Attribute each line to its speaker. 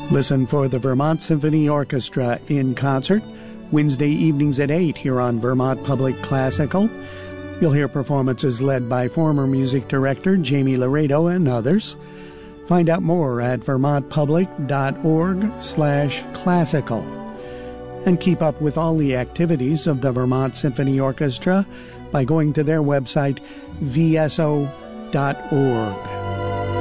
Speaker 1: Listen for the Vermont Symphony Orchestra in concert Wednesday evenings at 8 here on Vermont Public Classical. You'll hear performances led by former music director Jamie Laredo and others. Find out more at vermontpublic.org/classical. And keep up with all the activities of the Vermont Symphony Orchestra by going to their website, vso.org.